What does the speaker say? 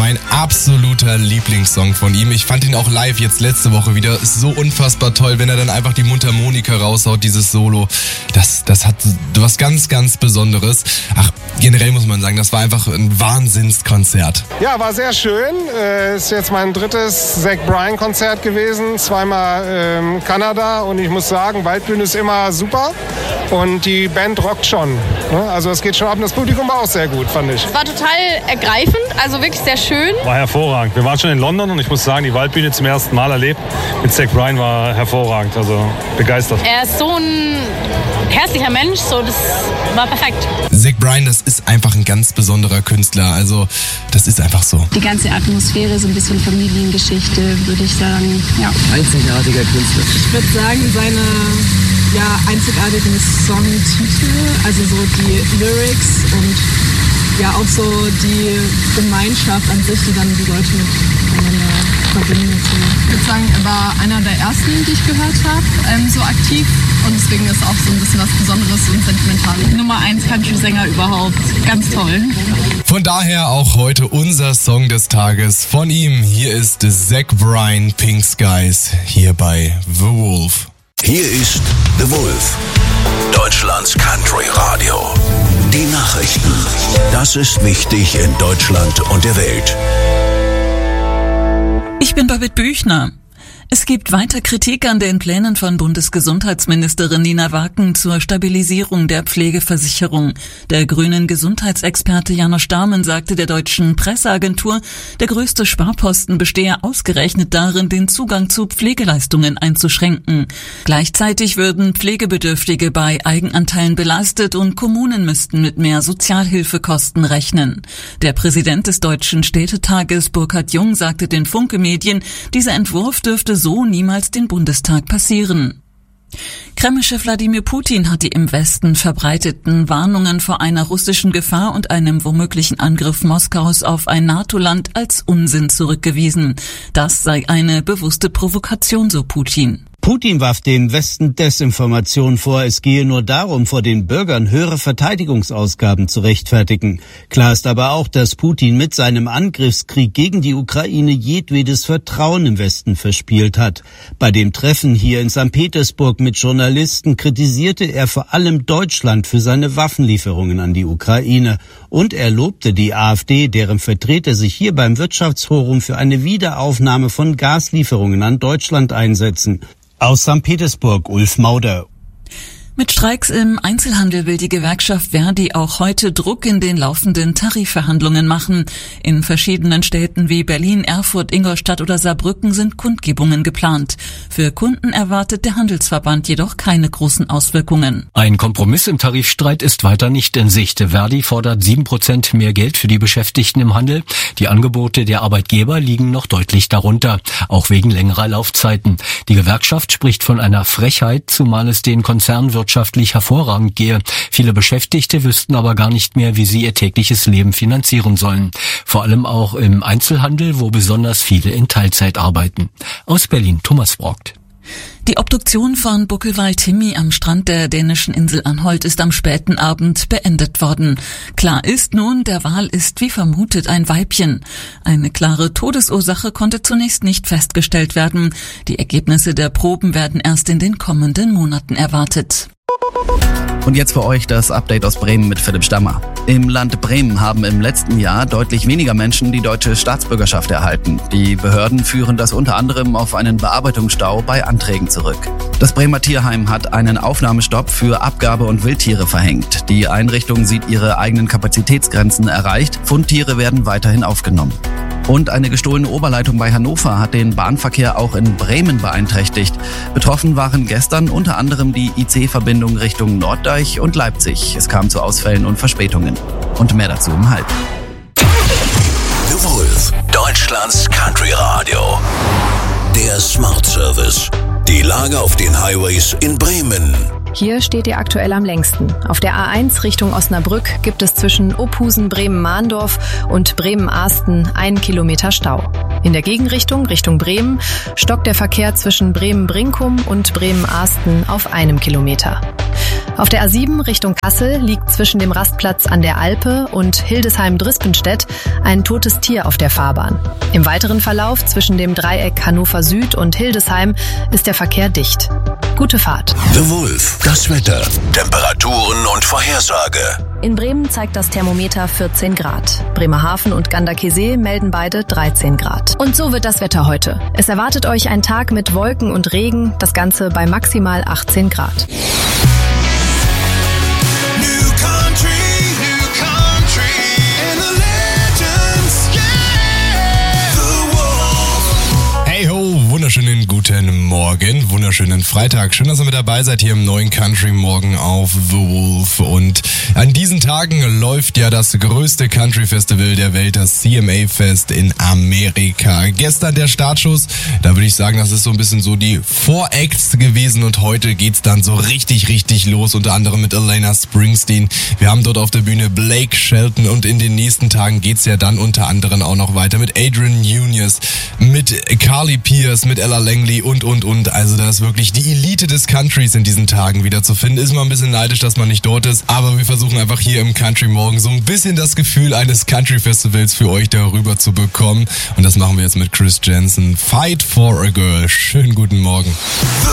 mein absoluter Lieblingssong von ihm. Ich fand ihn auch live jetzt letzte Woche wieder so unfassbar toll, wenn er dann einfach die Mundharmonika raushaut, dieses Solo. Das hat was ganz, ganz Besonderes. Ach, generell muss man sagen, das war einfach ein Wahnsinnskonzert. Ja, war sehr schön. Ist jetzt mein drittes Zach Bryan-Konzert gewesen. Zweimal Kanada und ich muss sagen, Waldbühne ist immer super und die Band rockt schon. Also es geht schon ab und das Publikum war auch sehr gut, fand ich. Es war total ergreifend, also wirklich sehr schön. War hervorragend. Wir waren schon in London und ich muss sagen, die Waldbühne zum ersten Mal erlebt. Mit Zach Bryan war hervorragend, also begeistert. Er ist so ein herzlicher Mensch, so das war perfekt. Zach Bryan, das ist einfach ein ganz besonderer Künstler, also das ist einfach so. Die ganze Atmosphäre, so ein bisschen Familiengeschichte, würde ich sagen, ja. Einzigartiger Künstler. Ich würde sagen, seine einzigartigen Songtitel, also so die Lyrics und ja auch so die Gemeinschaft an sich, die dann die Leute miteinander verbindet. Ich würde sagen, er war einer der ersten, die ich gehört habe, so aktiv. Und deswegen ist auch so ein bisschen was Besonderes und Sentimentales. Nummer 1 Country-Sänger überhaupt. Ganz toll. Von daher auch heute unser Song des Tages von ihm. Hier ist Zach Bryan, Pink Skies, hier bei The Wolf. Hier ist The Wolf, Deutschlands Country Radio. Die Nachrichten. Das ist wichtig in Deutschland und der Welt. Ich bin Babette Büchner. Es gibt weiter Kritik an den Plänen von Bundesgesundheitsministerin Nina Wacken zur Stabilisierung der Pflegeversicherung. Der grünen Gesundheitsexperte Janosch Dahmen sagte der deutschen Presseagentur, der größte Sparposten bestehe ausgerechnet darin, den Zugang zu Pflegeleistungen einzuschränken. Gleichzeitig würden Pflegebedürftige bei Eigenanteilen belastet und Kommunen müssten mit mehr Sozialhilfekosten rechnen. Der Präsident des Deutschen Städtetages Burkhard Jung sagte den Funke-Medien, dieser Entwurf dürfte so niemals den Bundestag passieren. Kreml-Chef Wladimir Putin hat die im Westen verbreiteten Warnungen vor einer russischen Gefahr und einem womöglichen Angriff Moskaus auf ein NATO-Land als Unsinn zurückgewiesen. Das sei eine bewusste Provokation, so Putin. Putin warf dem Westen Desinformation vor, es gehe nur darum, vor den Bürgern höhere Verteidigungsausgaben zu rechtfertigen. Klar ist aber auch, dass Putin mit seinem Angriffskrieg gegen die Ukraine jedwedes Vertrauen im Westen verspielt hat. Bei dem Treffen hier in St. Petersburg mit Journalisten kritisierte er vor allem Deutschland für seine Waffenlieferungen an die Ukraine. Und er lobte die AfD, deren Vertreter sich hier beim Wirtschaftsforum für eine Wiederaufnahme von Gaslieferungen an Deutschland einsetzen. Aus St. Petersburg, Ulf Mauder. Mit Streiks im Einzelhandel will die Gewerkschaft Verdi auch heute Druck in den laufenden Tarifverhandlungen machen. In verschiedenen Städten wie Berlin, Erfurt, Ingolstadt oder Saarbrücken sind Kundgebungen geplant. Für Kunden erwartet der Handelsverband jedoch keine großen Auswirkungen. Ein Kompromiss im Tarifstreit ist weiter nicht in Sicht. Verdi fordert 7% mehr Geld für die Beschäftigten im Handel. Die Angebote der Arbeitgeber liegen noch deutlich darunter, auch wegen längerer Laufzeiten. Die Gewerkschaft spricht von einer Frechheit, zumal es den Konzernen wirtschaftlich hervorragend gehe. Viele Beschäftigte wüssten aber gar nicht mehr, wie sie ihr tägliches Leben finanzieren sollen. Vor allem auch im Einzelhandel, wo besonders viele in Teilzeit arbeiten. Aus Berlin, Thomas Brockt. Die Obduktion von Buckelwald Timmy am Strand der dänischen Insel Anholt ist am späten Abend beendet worden. Klar ist nun, der Wal ist wie vermutet ein Weibchen. Eine klare Todesursache konnte zunächst nicht festgestellt werden. Die Ergebnisse der Proben werden erst in den kommenden Monaten erwartet. Und jetzt für euch das Update aus Bremen mit Philipp Stammer. Im Land Bremen haben im letzten Jahr deutlich weniger Menschen die deutsche Staatsbürgerschaft erhalten. Die Behörden führen das unter anderem auf einen Bearbeitungsstau bei Anträgen zurück. Das Bremer Tierheim hat einen Aufnahmestopp für Abgabe- und Wildtiere verhängt. Die Einrichtung sieht ihre eigenen Kapazitätsgrenzen erreicht. Fundtiere werden weiterhin aufgenommen. Und eine gestohlene Oberleitung bei Hannover hat den Bahnverkehr auch in Bremen beeinträchtigt. Betroffen waren gestern unter anderem die IC-Verbindung Richtung Norddeich und Leipzig. Es kam zu Ausfällen und Verspätungen. Und mehr dazu im Halb. The Wolf, Deutschlands Country Radio. Der Smart Service. Die Lage auf den Highways in Bremen. Hier steht ihr aktuell am längsten. Auf der A1 Richtung Osnabrück gibt es zwischen Ophusen, Bremen-Mahndorf und Bremen-Ahsten 1 Kilometer Stau. In der Gegenrichtung, Richtung Bremen, stockt der Verkehr zwischen Bremen-Brinkum und Bremen-Ahsten auf 1 Kilometer. Auf der A7 Richtung Kassel liegt zwischen dem Rastplatz an der Alpe und Hildesheim-Drispenstedt ein totes Tier auf der Fahrbahn. Im weiteren Verlauf zwischen dem Dreieck Hannover Süd und Hildesheim ist der Verkehr dicht. Gute Fahrt. The Wolf, das Wetter, Temperaturen und Vorhersage. In Bremen zeigt das Thermometer 14 Grad. Bremerhaven und Ganderkesee melden beide 13 Grad. Und so wird das Wetter heute. Es erwartet euch ein Tag mit Wolken und Regen, das Ganze bei maximal 18 Grad. Wunderschönen guten Morgen, wunderschönen Freitag. Schön, dass ihr mit dabei seid hier im neuen Country Morgen auf The Wolf. Und an diesen Tagen läuft ja das größte Country Festival der Welt, das CMA Fest in Amerika. Gestern der Startschuss, da würde ich sagen, das ist so ein bisschen so die Voracts gewesen und heute geht's dann so richtig los, unter anderem mit Elena Springsteen. Wir haben dort auf der Bühne Blake Shelton und in den nächsten Tagen geht's ja dann unter anderem auch noch weiter mit Adrian Nunez, mit Carly Pearce, mit Ella Langley und. Also da ist wirklich die Elite des Countries in diesen Tagen wieder zu finden. Ist mal ein bisschen neidisch, dass man nicht dort ist, aber wir versuchen einfach hier im Country Morgen so ein bisschen das Gefühl eines Country Festivals für euch darüber zu bekommen. Und das machen wir jetzt mit Chris Jensen. Fight for a Girl. Schönen guten Morgen.